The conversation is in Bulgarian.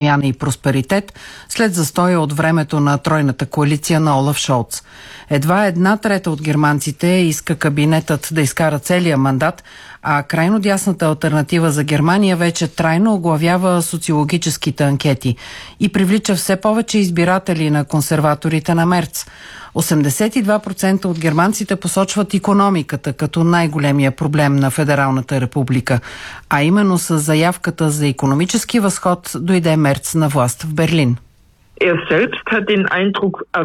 промяна и просперитет след застоя от времето на тройната коалиция на Олаф Шолц. Едва 1/3 от германците иска кабинетът да изкара целия мандат, а крайно дясната алтернатива за Германия вече трайно оглавява социологическите анкети и привлича все повече избиратели на консерваторите на Мерц. 82% от германците посочват икономиката като най-големия проблем на Федералната република, а именно с заявката за икономически възход дойде Мерц на власт в Берлин. Er selbst hat den Eindruck